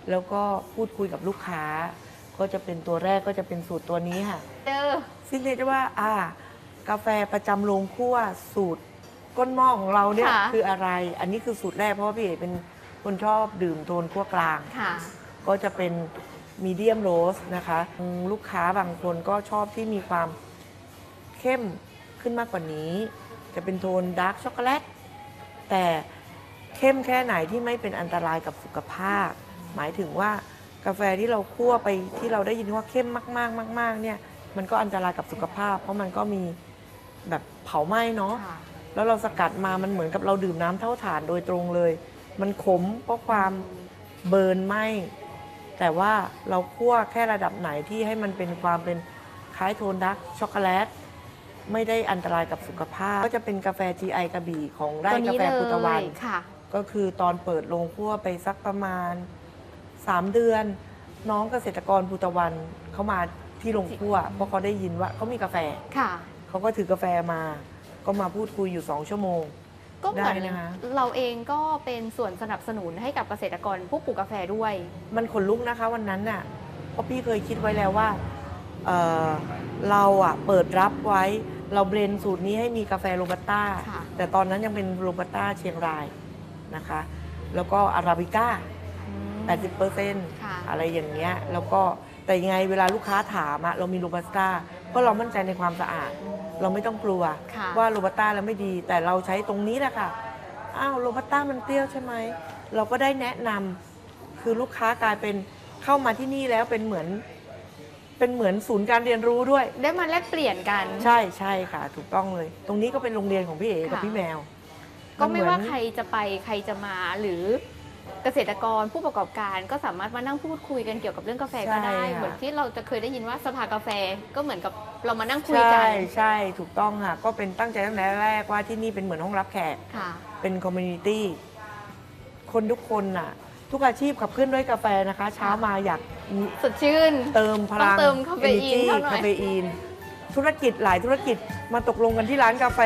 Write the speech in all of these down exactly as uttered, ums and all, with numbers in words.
แล้วก็พูดคุยกับลูกค้าก็จะเป็นตัวแรกก็จะเป็นสูตรตัวนี้ค่ะเจอซึ่งเรียกได้ว่าอ่ากาแฟประจำโรงคั่วสูตรก้นหม้อของเราเนี่ยคืออะไรอันนี้คือสูตรแรกเพราะว่าพี่เอ๋เป็นคนชอบดื่มโทนคั่วกลางก็จะเป็นมีเดียมโรสนะคะลูกค้าบางคนก็ชอบที่มีความเข้มขึ้นมากกว่านี้จะเป็นโทนดาร์กช็อกโกแลตแต่เข้มแค่ไหนที่ไม่เป็นอันตรายกับสุขภาพหมายถึงว่ากาแฟที่เราคั่วไปที่เราได้ยินว่าเข้มมากๆมากๆเนี่ยมันก็อันตรายกับสุขภาพเพราะมันก็มีแบบเผาไหม้เนาะแล้วเราสกัดมามันเหมือนกับเราดื่มน้ำเท่าถ่านโดยตรงเลยมันขมเพราะความเบิร์นไหม้แต่ว่าเราคั่วแค่ระดับไหนที่ให้มันเป็นความเป็นคล้ายโทนดาร์กช็อกโกแลตไม่ได้อันตรายกับสุขภาพก็จะเป็นกาแฟ จี ไอ กระบี่ของไร่กาแฟภูตะวันก็คือตอนเปิดโรงคั่วไปสักประมาณสามเดือนน้องเกษตรกรภูตะวันเขามาที่โรงคั่วเพราะเขาได้ยินว่าเขามีกาแฟเขาก็ถือกาแฟมาก็มาพูดคุยอยู่สองชั่วโมงก็เหมือนเราเองก็เป็นส่วนสนับสนุนให้กับเกษตรกรผู้ปลูกกาแฟด้วยมันขนลุกนะคะวันนั้นน่ะเพราะพี่เคยคิดไว้แล้วว่า เ, เราอ่ะเปิดรับไว้เราเบลนสูตรนี้ให้มีกาแฟโรบัสต้าแต่ตอนนั้นยังเป็นโรบัสต้าเชียงรายนะคะแล้วก็อาราบิก้า แปดสิบเปอร์เซ็นต์ อะไรอย่างเงี้ยแล้วก็แต่ยังไงเวลาลูกค้าถามอะเรามีโรบัสต้าเพราะเรามั่นใจในความสะอาดเราไม่ต้องกลัวว่าโรบัสต้าแล้วไม่ดีแต่เราใช้ตรงนี้แหละค่ะอ้าวโรบัสต้ามันเปรี้ยวใช่ไหมเราก็ได้แนะนำคือลูกค้ากลายเป็นเข้ามาที่นี่แล้วเป็นเหมือนเป็นเหมือนศูนย์การเรียนรู้ด้วยได้มาแลกเปลี่ยนกันใช่ใช่ค่ะถูกต้องเลยตรงนี้ก็เป็นโรงเรียนของพี่เอ๋กับพี่แมวก็ไม่ว่าใครจะไปใครจะมาหรือเกษตรกรผู้ประกอบการก็สามารถมานั่งพูดคุยกันเกี่ยวกับเรื่องกาแฟก็ได้เหมือนที่เราจะเคยได้ยินว่าสภากาแฟก็เหมือนกับเรามานั่งคุยกันใช่ใช่ถูกต้องค่ะก็เป็นตั้งใจตั้งแต่แรกว่าที่นี่เป็นเหมือนห้องรับแขกเป็นคอมมูนิตี้คนทุกคนน่ะทุกอาชีพขับเคลื่อนด้วยกาแฟนะคะเช้ามาอยากสดชื่นเติมพลังเติมคาเฟอีนคาเฟอีนธุรกิจหลายธุรกิจมาตกลงกันที่ร้านกาแฟ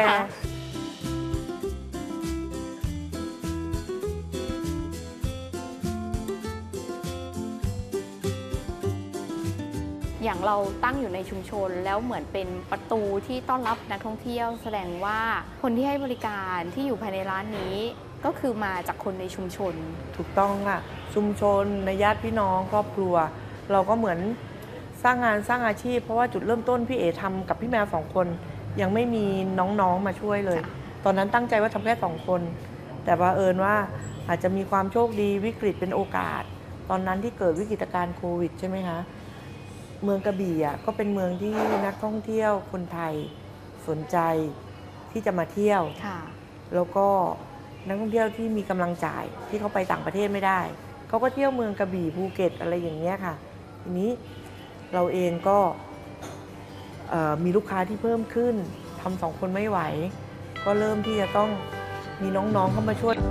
อย่างเราตั้งอยู่ในชุมชนแล้วเหมือนเป็นประตูที่ต้อนรับนักท่องเที่ยวแสดงว่าคนที่ให้บริการที่อยู่ภายในร้านนี้ก็คือมาจากคนในชุมชนถูกต้องค่ะชุมชนในญาติพี่น้องครอบครัวเราก็เหมือนสร้างงานสร้างอาชีพเพราะว่าจุดเริ่มต้นพี่เอ๋ทำกับพี่แมวสองคนยังไม่มีน้องๆมาช่วยเลยตอนนั้นตั้งใจว่าทำแค่สองคนแต่ว่าเอิญว่าอาจจะมีความโชคดีวิกฤตเป็นโอกาสตอนนั้นที่เกิดวิกฤตการณ์โควิดใช่ไหมคะเมืองกระบี่อ่ะก็เป็นเมืองที่นักท่องเที่ยวคนไทยสนใจที่จะมาเที่ยวแล้วก็นักท่องเที่ยวที่มีกำลังจ่ายที่เขาไปต่างประเทศไม่ได้เขาก็เที่ยวเมืองกระบี่ภูเก็ตอะไรอย่างเงี้ยค่ะทีนี้เราเองก็มีลูกค้าที่เพิ่มขึ้นทำสองคนไม่ไหวก็เริ่มที่จะต้องมีน้องๆเข้ามาช่วย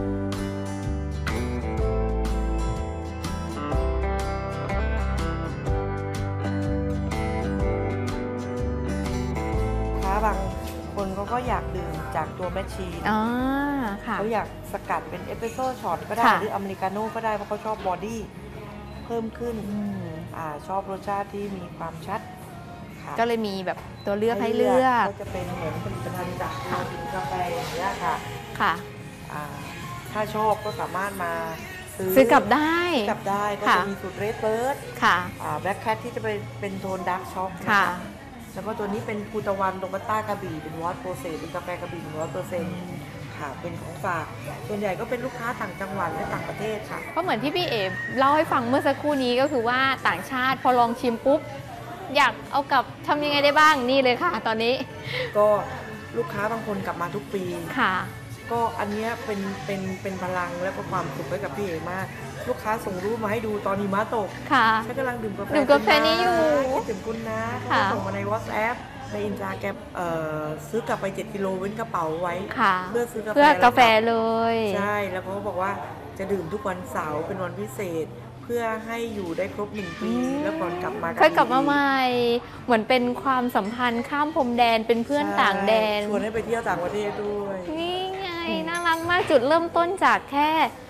บางคนเขาก็อยากดื่มจากตัวแมชชีนเขาอยากสกัดเป็นเอสเปรสโซ่ช็อตก็ได้หรืออเมริกาโน่ก็ได้เพราะเขาชอบบอดี้เพิ่มขึ้นอชอบรสชาติที่มีความชัดก็เลยมีแบบตัวเลือกให้เลือกก็จะเป็นเหมือนผลิตภัณฑ์จากกาแฟอย่างนี้ค่ะค่ะถ้าชอบก็สามารถมาซื้อกลับได้กลับได้ก็จะมีสูตรเรดเบิร์ดแบล็คแคทที่จะเป็นโทนดาร์กช็อกแล้วก็ตัวนี้เป็นภูตะวันโรบัสต้ากระบี่เป็นวอตโปรเซสเป็นกาแฟกระบี่ร้อยเปอร์เซ็นต์ค่ะเป็นของฝากส่วนใหญ่ก็เป็นลูกค้าต่างจังหวัดและต่างประเทศค่ะเพราะเหมือนที่พี่เอ๋เล่าให้ฟังเมื่อสักครู่นี้ก็คือว่าต่างชาติพอลองชิมปุ๊บอยากเอากลับทำยังไงได้บ้างนี่เลยค่ะตอนนี้ก็ลูกค้าบางคนกลับมาทุกปีค่ะก็อันนี้เป็นเป็นเป็นพลังและก็ความสุขให้กับพี่เอ๋มากลูกค้าส่งรูปมาให้ดูตอนหิมะตกค่ะฉันกำลังดื่มกาแฟดื่มกาแฟนี้อยู่คิดถึงคุณนะเขาส่งมาใน WhatsApp ในอินสตาแกรมซื้อกลับไปเจ็ดกิโลเว้นกระเป๋าไว้เพื่อซื้อกาแฟเพื่อกาแฟเลยใช่แล้วเขาบอกว่าจะดื่มทุกวันเสาร์เป็นวันพิเศษเพื่อให้อยู่ได้ครบหนึ่งปีแล้วก่อนกลับมาค่อยกลับมาใหม่เหมือนเป็นความสัมพันธ์ข้ามพรมแดนเป็นเพื่อนต่างแดนชวนให้ไปเที่ยวต่างประเทศด้วยนี่ไงน่ารักมากจุดเริ่มต้นจากแค่